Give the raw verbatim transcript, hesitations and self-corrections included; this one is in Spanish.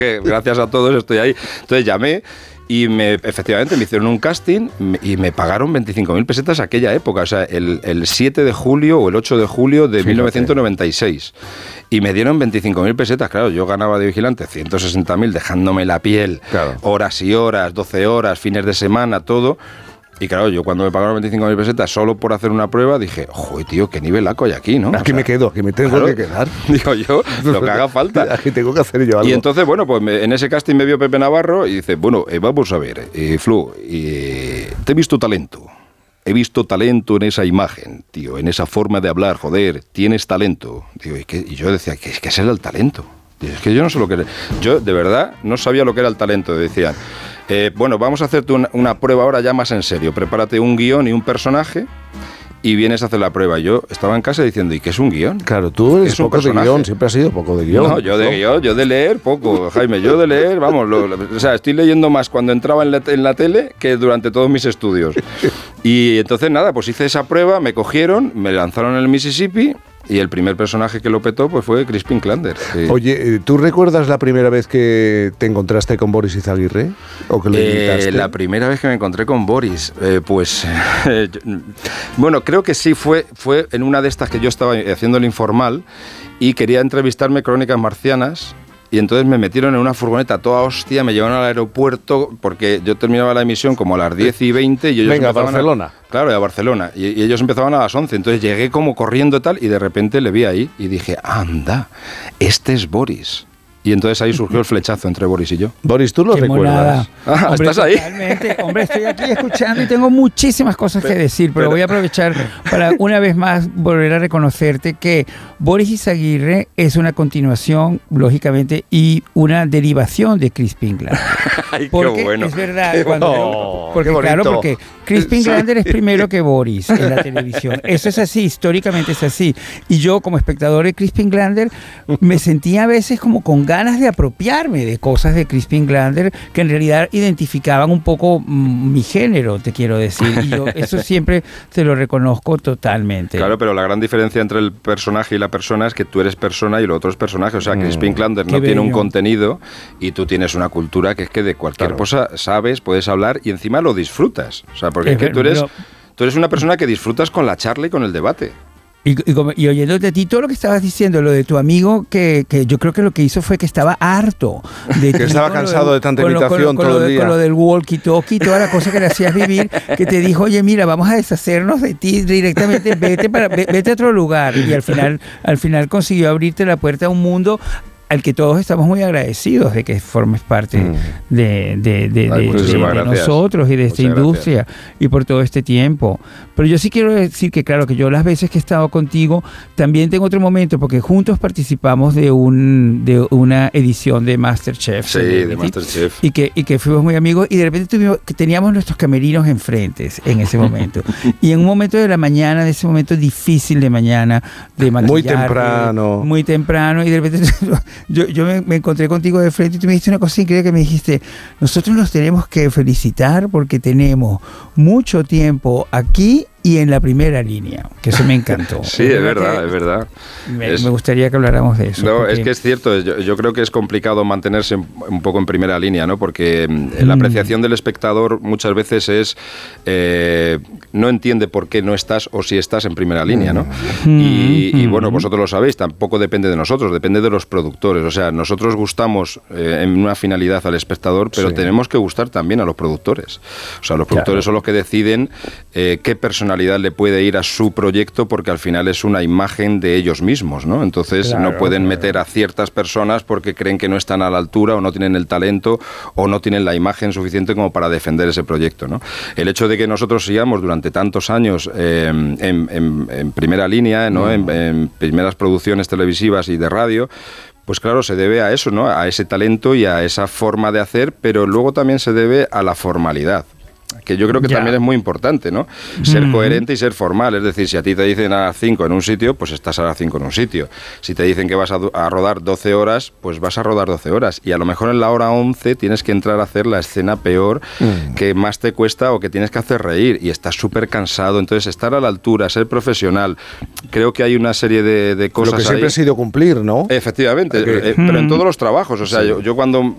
Gracias a todos estoy ahí. Entonces llamé y me, efectivamente me hicieron un casting y me pagaron veinticinco mil pesetas aquella época, o sea, el, el siete de julio o el ocho de julio de Fíjate. mil novecientos noventa y seis. Y me dieron veinticinco mil pesetas, claro, yo ganaba de vigilante ciento sesenta mil dejándome la piel, claro. horas y horas, doce horas, fines de semana, todo. Y claro, yo cuando me pagaron veinticinco mil pesetas solo por hacer una prueba, dije, joder, tío, qué nivelaco hay aquí, ¿no? Aquí o sea, me quedo, aquí me tengo claro, que quedar. Digo yo, lo que haga falta. Aquí tengo que hacer yo algo. Y entonces, bueno, pues me, en ese casting me vio Pepe Navarro y dice, bueno, eh, vamos a ver, eh, Flu, eh, te he visto talento. He visto talento en esa imagen, tío, en esa forma de hablar, joder, tienes talento. Digo, ¿y, qué? Y yo decía, ¿qué, qué es el talento? Digo, es que yo no sé lo que es. Yo, de verdad, no sabía lo que era el talento, decían. Eh, bueno, vamos a hacerte una, una prueba ahora ya más en serio. Prepárate un guión y un personaje y vienes a hacer la prueba. Yo estaba en casa diciendo, ¿y qué es un guión? Claro, tú eres poco de guión, siempre has sido poco de guión. No, yo de guión, yo de leer poco, Jaime, yo de leer, vamos, lo, lo, o sea, estoy leyendo más cuando entraba en la, en la tele que durante todos mis estudios. Y entonces nada, pues hice esa prueba, me cogieron, me lanzaron en el Mississippi. Y el primer personaje que lo petó pues fue Crispin Klander. Sí. Oye, ¿tú recuerdas la primera vez que te encontraste con Boris Izaguirre? ¿O que lo invitaste? Eh, la primera vez que me encontré con Boris, eh, pues... Eh, yo, bueno, creo que sí, fue, fue en una de estas que yo estaba haciendo el informal y quería entrevistarme Crónicas Marcianas. Y entonces me metieron en una furgoneta toda hostia, me llevaron al aeropuerto porque yo terminaba la emisión como a las diez y veinte y ellos Venga, a Barcelona. A, claro, a Barcelona. Y, y ellos empezaban a las once. Entonces llegué como corriendo y tal y de repente le vi ahí y dije, anda, este es Boris. Y entonces ahí surgió el flechazo entre Boris y yo. Boris, ¿tú lo Qué recuerdas? Ah, hombre, ¿estás ahí? Totalmente. Hombre, estoy aquí escuchando y tengo muchísimas cosas que decir, pero, pero voy a aprovechar para una vez más volver a reconocerte que Boris Izaguirre es una continuación, lógicamente, y una derivación de Crispin Klander. Ay, porque qué bueno. Es verdad. Qué Cuando, bueno. porque, Qué claro, porque Crispin Klander es primero que Boris en la televisión. Eso es así, históricamente es así. Y yo, como espectador de Crispin Klander, me sentía a veces como con ganas de apropiarme de cosas de Crispin Klander que en realidad identificaban un poco mm, mi género, te quiero decir. Y yo eso siempre te lo reconozco totalmente. Claro, pero la gran diferencia entre el personaje y la persona es que tú eres persona y lo otro es personaje. O sea, mm. Crispin Klander no tiene un contenido y tú tienes una cultura que es que de cualquier claro. cosa sabes, puedes hablar y encima lo disfrutas. O sea, porque es, es que tú eres, tú eres una persona que disfrutas con la charla y con el debate. Y, y, y oyéndote a ti todo lo que estabas diciendo, lo de tu amigo, que, que yo creo que lo que hizo fue que estaba harto. De que ti, estaba cansado de, de tanta con imitación lo, con todo lo, el día. Con lo del walkie-talkie, toda la cosa que le hacías vivir, que te dijo, oye, mira, vamos a deshacernos de ti directamente, vete, para, vete a otro lugar. Y al final, al final consiguió abrirte la puerta a un mundo al que todos estamos muy agradecidos de que formes parte mm. de, de, de, Ay, de, de, de nosotros y de esta Muchas industria gracias. Y por todo este tiempo. Pero yo sí quiero decir que, claro, que yo las veces que he estado contigo también tengo otro momento, porque juntos participamos de un de una edición de MasterChef. Sí, de, de MasterChef. Y que, y que fuimos muy amigos y de repente tuvimos, que teníamos nuestros camerinos enfrente en ese momento. Y en un momento de la mañana, de ese momento difícil de mañana, de maquillar. Muy temprano. Muy temprano y de repente... Yo, yo me, me encontré contigo de frente y tú me dijiste una cosa increíble que me dijiste, nosotros nos tenemos que felicitar porque tenemos mucho tiempo aquí y en la primera línea, que eso me encantó. Sí, es verdad, es verdad. Me, es, me gustaría que habláramos de eso. No, porque... es que es cierto, yo, yo creo que es complicado mantenerse un poco en primera línea, ¿no? Porque mm. la apreciación del espectador muchas veces es, eh, no entiende por qué no estás o si estás en primera línea, ¿no? Mm. Y, y bueno, vosotros lo sabéis, tampoco depende de nosotros, depende de los productores. O sea, nosotros gustamos eh, en una finalidad al espectador, pero sí. tenemos que gustar también a los productores. O sea, los productores claro. son los que deciden eh, qué personalidad le puede ir a su proyecto porque al final es una imagen de ellos mismos, ¿no? Entonces claro, no pueden claro. meter a ciertas personas porque creen que no están a la altura o no tienen el talento o no tienen la imagen suficiente como para defender ese proyecto, ¿no? El hecho de que nosotros sigamos durante tantos años eh, en, en, en primera línea, ¿no? Mm. En, en primeras producciones televisivas y de radio, pues claro, se debe a eso, ¿no? A ese talento y a esa forma de hacer, pero luego también se debe a la formalidad. Que yo creo que ya. también es muy importante, ¿no? Ser mm. coherente y ser formal. Es decir, si a ti te dicen a las cinco en un sitio, pues estás a las cinco en un sitio. Si te dicen que vas a, a rodar doce horas, pues vas a rodar doce horas. Y a lo mejor en la hora once tienes que entrar a hacer la escena peor mm. que más te cuesta o que tienes que hacer reír. Y estás súper cansado. Entonces, estar a la altura, ser profesional. Creo que hay una serie de, de cosas Lo que siempre ahí. ha sido cumplir, ¿no? Efectivamente. Okay. Eh, pero en todos los trabajos. O sea, sí. yo, yo cuando